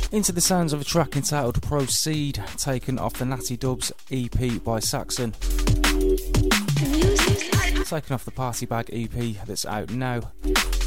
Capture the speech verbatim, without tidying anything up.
Into the sounds of a track entitled Proceed, taken off the Natty Dubs E P by Saxon. Taken off the Party Bag E P that's out now.